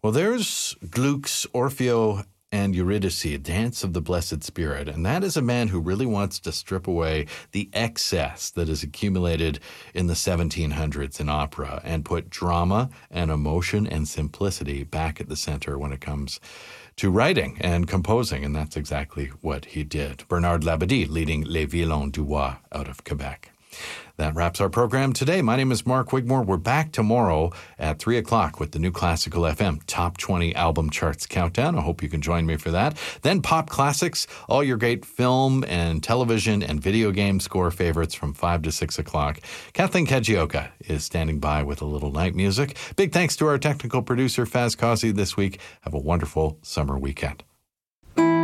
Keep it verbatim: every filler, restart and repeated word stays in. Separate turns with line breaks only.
Well, there's Gluck's Orfeo and Eurydice, Dance of the Blessed Spirit. And that is a man who really wants to strip away the excess that is accumulated in the seventeen hundreds in opera and put drama and emotion and simplicity back at the center when it comes to writing and composing. And that's exactly what he did. Bernard Labadie leading Les Violons du Bois out of Quebec. That wraps our program today. My name is Mark Wigmore. We're back tomorrow at three o'clock with the new Classical F M Top twenty Album Charts Countdown. I hope you can join me for that. Then Pop Classics, all your great film and television and video game score favorites from five to six o'clock. Kathleen Kajioka is standing by with a little night music. Big thanks to our technical producer, Faz Causey, this week. Have a wonderful summer weekend.